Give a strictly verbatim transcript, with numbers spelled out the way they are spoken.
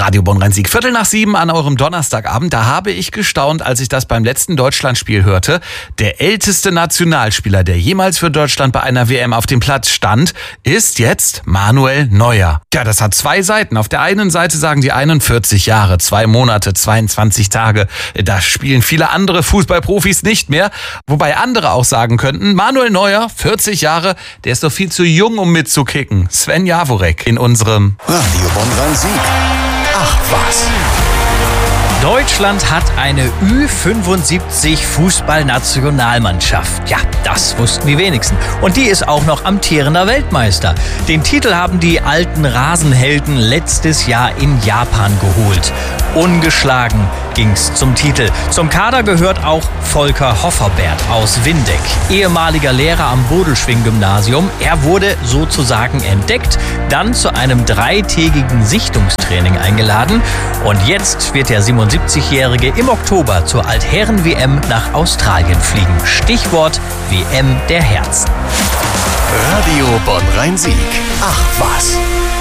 Radio Bonn-Rhein-Sieg. Viertel nach sieben an eurem Donnerstagabend. Da habe ich gestaunt, als ich das beim letzten Deutschlandspiel hörte. Der älteste Nationalspieler, der jemals für Deutschland bei einer W M auf dem Platz stand, ist jetzt Manuel Neuer. Ja, das hat zwei Seiten. Auf der einen Seite sagen die einundvierzig Jahre, zwei Monate, zweiundzwanzig Tage. Da spielen viele andere Fußballprofis nicht mehr. Wobei andere auch sagen könnten, Manuel Neuer, vierzig Jahre, der ist doch viel zu jung, um mitzukicken. Sven Jaworek in unserem Radio Bonn-Rhein-Sieg. Ach was. Deutschland hat eine Ü fünfundsiebzig Fußballnationalmannschaft. Ja, das wussten die wenigsten. Und die ist auch noch amtierender Weltmeister. Den Titel haben die alten Rasenhelden letztes Jahr in Japan geholt. Ungeschlagen ging's zum Titel. Zum Kader gehört auch Volker Hofferbert aus Windeck, ehemaliger Lehrer am Bodelschwing-Gymnasium. Er wurde sozusagen entdeckt, dann zu einem dreitägigen Sichtungstraining eingeladen. Und jetzt wird der siebenundsiebzigjährige im Oktober zur Altherren-W M nach Australien fliegen. Stichwort W M der Herzen. Radio Bonn-Rhein-Sieg. Ach was.